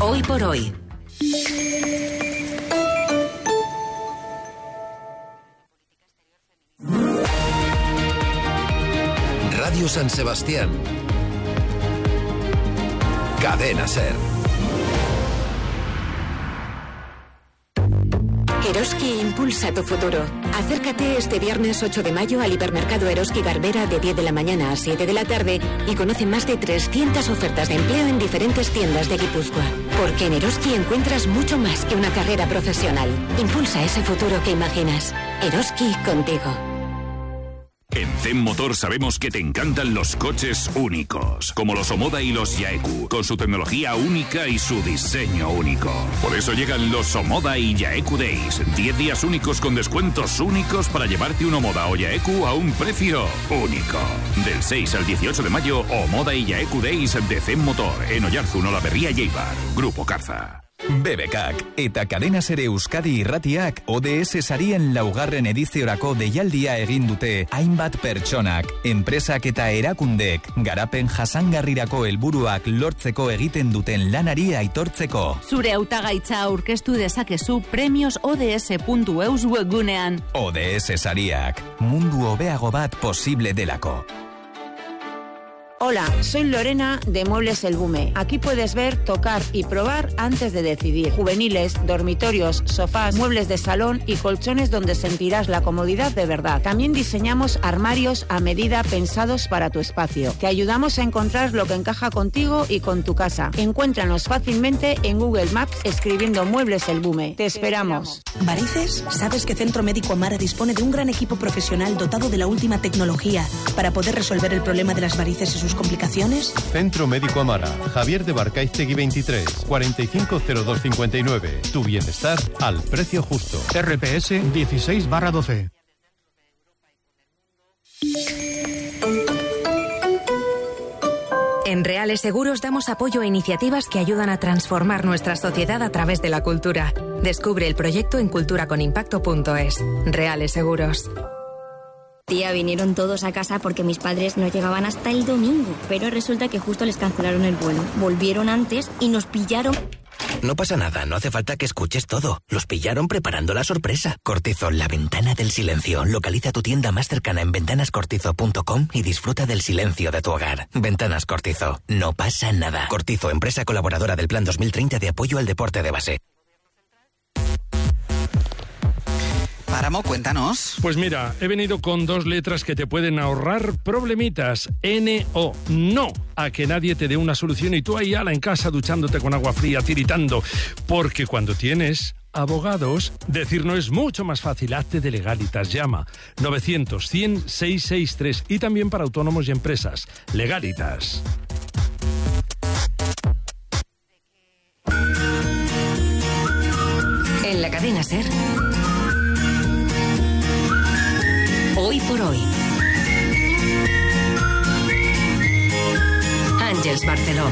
Hoy por hoy. Radio San Sebastián. Cadena SER. Eroski impulsa tu futuro. Acércate este viernes 8 de mayo al hipermercado Eroski Garbera de 10 de la mañana a 7 de la tarde y conoce más de 300 ofertas de empleo en diferentes tiendas de Guipúzcoa. Porque en Eroski encuentras mucho más que una carrera profesional. Impulsa ese futuro que imaginas. Eroski contigo. En Zen Motor sabemos que te encantan los coches únicos, como los Omoda y los Yaeku, con su tecnología única y su diseño único. Por eso llegan los Omoda y Yaeku Days, 10 días únicos con descuentos únicos para llevarte un Omoda o Yaeku a un precio único. Del 6 al 18 de mayo, Omoda y Yaeku Days de Zen Motor, en Oyarzun, Olaberria y Eibar. Grupo Carza. BBKak eta Cadena SER Euskadi irratiak ODS sarien laugarren ediziorako deialdia egin dute hainbat pertsonak, enpresak eta erakundek garapen jasangarrirako helburuak lortzeko egiten duten lanari aitortzeko. Zure hautagaitza aurkeztu dezakezu premiosods.eus webgunean. ODS sariak, mundu hobeago bat posible delako. Hola, soy Lorena de Muebles El Bume. Aquí puedes ver, tocar y probar antes de decidir. Juveniles, dormitorios, sofás, muebles de salón y colchones donde sentirás la comodidad de verdad. También diseñamos armarios a medida pensados para tu espacio. Te ayudamos a encontrar lo que encaja contigo y con tu casa. Encuéntranos fácilmente en Google Maps escribiendo Muebles El Bume. Te esperamos. ¿Varices? ¿Sabes que Centro Médico Amara dispone de un gran equipo profesional dotado de la última tecnología para poder resolver el problema de las varices y sus complicaciones? Centro Médico Amara, Javier de Barcaiztegui 23, 450259. Tu bienestar al precio justo. RPS 16/12. En Reales Seguros damos apoyo a iniciativas que ayudan a transformar nuestra sociedad a través de la cultura. Descubre el proyecto en culturaconimpacto.es. Reales Seguros. Tía, vinieron todos a casa porque mis padres no llegaban hasta el domingo, pero resulta que justo les cancelaron el vuelo. Volvieron antes y nos pillaron. No pasa nada, no hace falta que escuches todo. Los pillaron preparando la sorpresa. Cortizo, la ventana del silencio. Localiza tu tienda más cercana en ventanascortizo.com y disfruta del silencio de tu hogar. Ventanas Cortizo, no pasa nada. Cortizo, empresa colaboradora del Plan 2030 de apoyo al deporte de base. Páramo, cuéntanos. Pues mira, he venido con 2 letras que te pueden ahorrar problemitas. N-O, no a que nadie te dé una solución y tú ahí ala en casa duchándote con agua fría, tiritando. Porque cuando tienes abogados, decir no es mucho más fácil. Hazte de Legalitas, llama 900-100-663 y también para autónomos y empresas. Legalitas. En la cadena SER. Hoy por hoy. Àngels Barceló.